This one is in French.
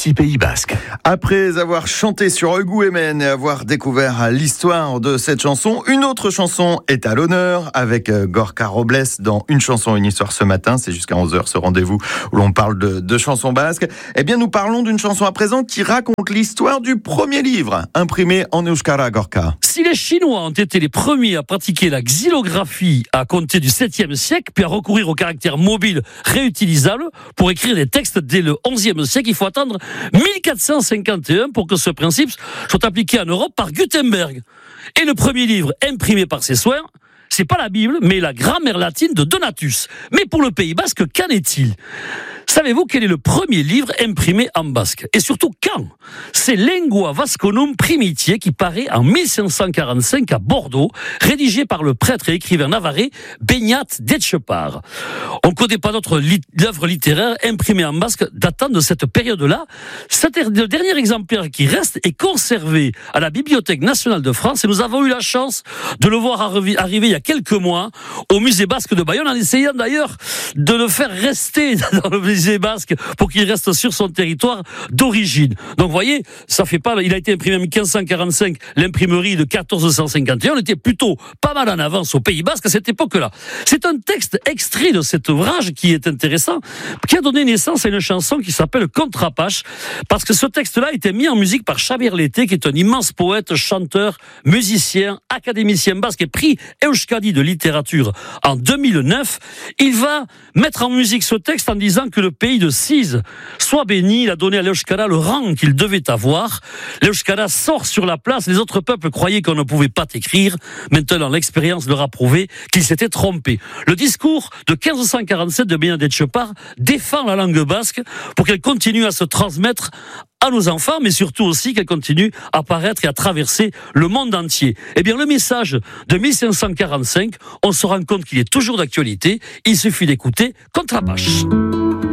RSI Pays Basque. Après avoir chanté sur Egouen et avoir découvert l'histoire de cette chanson, une autre chanson est à l'honneur avec Gorka Robles dans Une chanson, une histoire ce matin. C'est jusqu'à 11h ce rendez-vous où l'on parle de chansons basques. Eh bien, nous parlons d'une chanson à présent qui raconte l'histoire du premier livre imprimé en euskara, Gorka. Si les Chinois ont été les premiers à pratiquer la xylographie à compter du 7e siècle, puis à recourir au caractère mobile réutilisable pour écrire des textes dès le 11e siècle, il faut attendre 1451 pour que ce principe soit appliqué en Europe par Gutenberg. Et le premier livre imprimé par ses soins, c'est pas la Bible, mais la grammaire latine de Donatus. Mais pour le Pays Basque, qu'en est-il ? Savez-vous quel est le premier livre imprimé en basque ? Et surtout, quand ? C'est Lengua Vasconum Primitiae qui paraît en 1545 à Bordeaux, rédigé par le prêtre et écrivain navarrais Beñat d'Etchepare. On ne connaît pas d'autres œuvres littéraires imprimées en basque datant de cette période-là. C'est le dernier exemplaire qui reste est conservé à la Bibliothèque nationale de France et nous avons eu la chance de le voir arriver il y a quelques mois au musée basque de Bayonne, en essayant d'ailleurs de le faire rester dans le musée basque pour qu'il reste sur son territoire d'origine. Donc vous voyez, ça fait pas, il a été imprimé en 1545, l'imprimerie de 1451, on était plutôt pas mal en avance au Pays Basque à cette époque-là. C'est un texte extrait de cet ouvrage qui est intéressant, qui a donné naissance à une chanson qui s'appelle Contrapache, parce que ce texte-là a été mis en musique par Xavier Lété, qui est un immense poète, chanteur, musicien, académicien basque et prix Euskadi de littérature en 2009. Il va mettre en musique ce texte en disant que le pays de Cise soit béni. Il a donné à l'Euskara le rang qu'il devait avoir. L'Euskara sort sur la place. Les autres peuples croyaient qu'on ne pouvait pas écrire. Maintenant, l'expérience leur a prouvé qu'ils s'étaient trompés. Le discours de 1547 de Beñat d'Etchepare défend la langue basque pour qu'elle continue à se transmettre à nos enfants, mais surtout aussi qu'elle continue à paraître et à traverser le monde entier. Eh bien, le message de 1545, on se rend compte qu'il est toujours d'actualité. Il suffit d'écouter Contrapache.